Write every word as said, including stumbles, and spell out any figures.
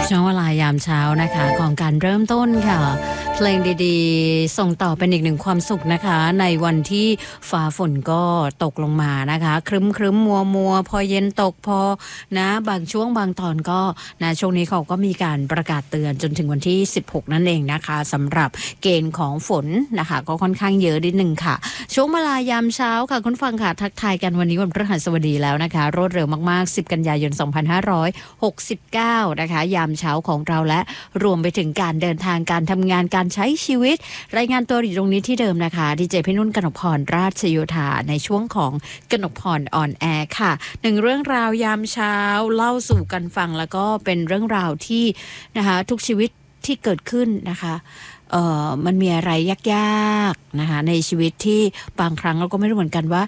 ช่วงเวลายามเช้านะคะของการเริ่มต้นค่ะเพลงดีๆส่งต่อเป็นอีกหนึ่งความสุขนะคะในวันที่ฟ้าฝนก็ตกลงมานะคะครึ้มครึ้มมัวมัวพอเย็นตกพอนะบางช่วงบางตอนก็นะช่วงนี้เขาก็มีการประกาศเตือนจนถึงวันที่สิบหกนั่นเองนะคะสำหรับเกณฑ์ของฝนนะคะก็ค่อนข้างเยอะนิดนึงค่ะช่วงเวลายามเช้าค่ะคุณฟังค่ะทักทายกันวันนี้วันพฤหัสบดีแล้วนะคะรวดเร็วมากๆสิบกันยายนสองพันห้าร้อยหกสิบเก้านะคะยามเช้าของเราและรวมไปถึงการเดินทางการทำงานการใช้ชีวิตรายงานตัวอยู่ตรงนี้ที่เดิมนะคะดีเจพี่นุ่นกนกพรราชโยธาในช่วงของกนกพรออนแอร์ค่ะหนึ่งเรื่องราวยามเช้าเล่าสู่กันฟังแล้วก็เป็นเรื่องราวที่นะคะทุกชีวิตที่เกิดขึ้นนะคะเอ่อมันมีอะไรยากๆนะคะในชีวิตที่บางครั้งเราก็ไม่รู้เหมือนกันว่า